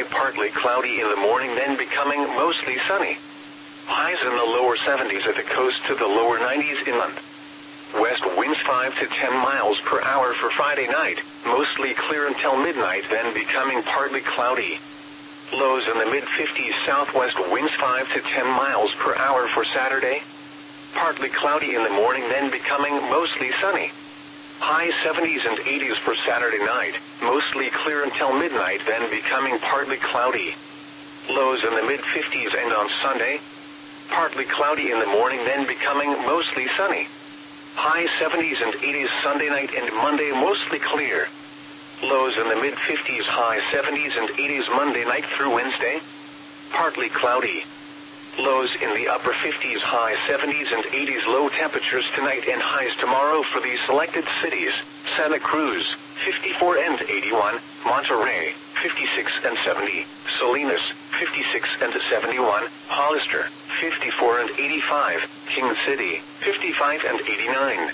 partly cloudy in the morning, then becoming mostly sunny. Highs in the lower 70s at the coast to the lower 90s inland. West winds 5 to 10 miles per hour for Friday night, mostly clear until midnight, then becoming partly cloudy. Lows in the mid-50s. Southwest winds 5 to 10 miles per hour for Saturday. Partly cloudy in the morning, then becoming mostly sunny. High 70s and 80s for Saturday night, mostly clear until midnight, then becoming partly cloudy. Lows in the mid-50s, and on Sunday, partly cloudy in the morning, then becoming mostly sunny. High 70s and 80s Sunday night and Monday, mostly clear. Lows in the mid-50s, high 70s and 80s Monday night through Wednesday. Partly cloudy. Lows in the upper 50s, high 70s and 80s. Low temperatures tonight and highs tomorrow for these selected cities: Santa Cruz, 54 and 81, Monterey, 56 and 70, Salinas, 56 and 71, Hollister, 54 and 85, King City, 55 and 89.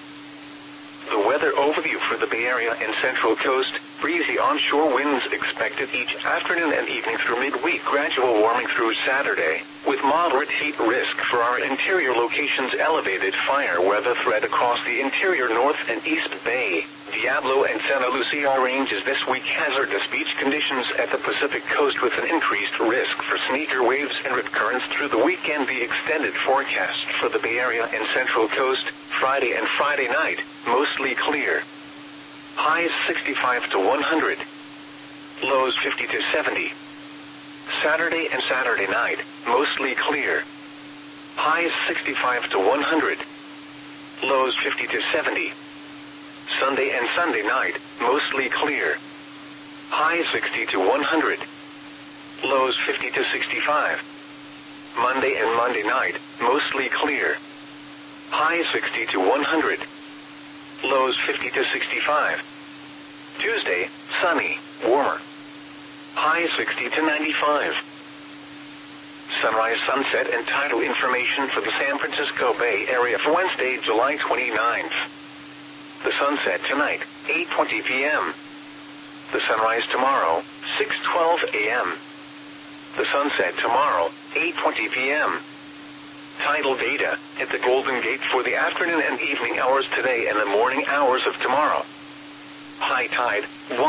The weather overview for the Bay Area and Central Coast: breezy onshore winds expected each afternoon and evening through midweek. Gradual warming through Saturday, with moderate heat risk for our interior locations. Elevated fire weather threat across the interior North and East Bay, Diablo and Santa Lucia ranges this week. Hazardous beach conditions at the Pacific Coast with an increased risk for sneaker waves and rip currents through the weekend. The extended forecast for the Bay Area and Central Coast: Friday and Friday night, mostly clear. Highs 65 to 100. Lows 50 to 70. Saturday and Saturday night, mostly clear. Highs 65 to 100. Lows 50 to 70. Sunday and Sunday night, mostly clear. Highs 60 to 100. Lows 50 to 65. Monday and Monday night, mostly clear. Highs 60 to 100. Lows 50 to 65. Tuesday, sunny, warmer. Highs 60 to 95. Sunrise, sunset, and tidal information for the San Francisco Bay Area for Wednesday, July 29th. The sunset tonight, 8:20 p.m. The sunrise tomorrow, 6:12 a.m. The sunset tomorrow, 8:20 p.m. Tidal data at the Golden Gate for the afternoon and evening hours today and the morning hours of tomorrow. High tide,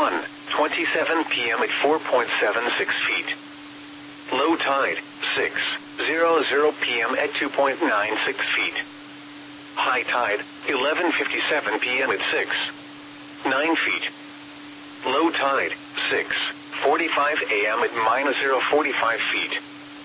1:27 p.m. at 4.76 feet. Low tide, 6:00 p.m. at 2.96 feet. High tide, 11:57 p.m. at 6.9 feet. Low tide, 6:45 a.m. at -0.45 feet.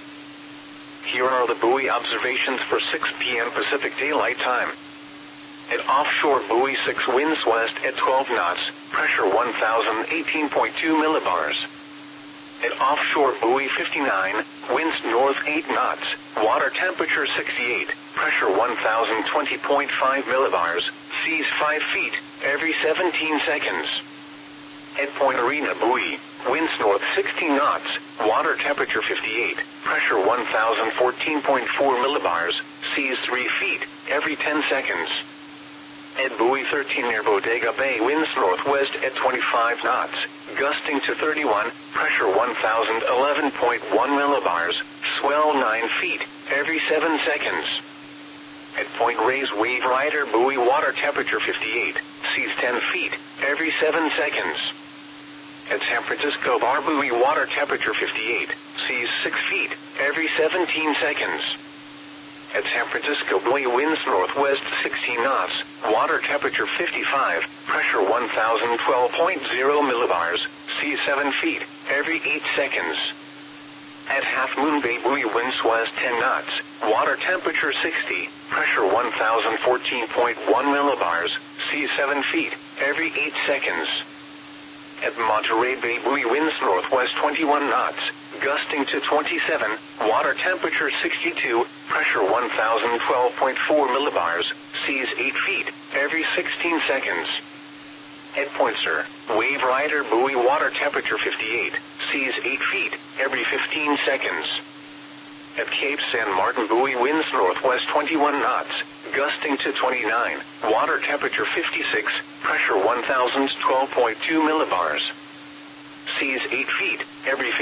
Here are the buoy observations for 6 p.m. Pacific Daylight Time. At offshore buoy 6, winds west at 12 knots, pressure 1,018.2 millibars. At offshore buoy 59, winds north 8 knots, water temperature 68, pressure 1,020.5 millibars, seas 5 feet, every 17 seconds. At Point Arena buoy, winds north 16 knots, water temperature 58, pressure 1,014.4 millibars, seas 3 feet, every 10 seconds. At buoy 13 near Bodega Bay, winds northwest at 25 knots, gusting to 31, pressure 1,011.1 millibars, swell 9 feet, every 7 seconds. At Point Reyes Wave Rider buoy, water temperature 58, seas 10 feet, every 7 seconds. At San Francisco Bar buoy, water temperature 58, seas 6 feet, every 17 seconds. At San Francisco buoy, winds northwest 16 knots, water temperature 55, pressure 1,012.0 millibars, seas 7 feet, every 8 seconds. At Half Moon Bay buoy, winds west 10 knots, water temperature 60, pressure 1,014.1 millibars, seas 7 feet, every 8 seconds. At Monterey Bay buoy, winds northwest 21 knots, gusting to 27, water temperature 62, pressure 1,012.4 millibars, seas 8 feet, every 16 seconds. At Point Sur, Wave Rider buoy, water temperature 58, seas 8 feet, every 15 seconds. At Cape San Martin buoy, winds northwest 21 knots, gusting to 29, water temperature 56, pressure 1,012.2 millibars, seas 8 feet, every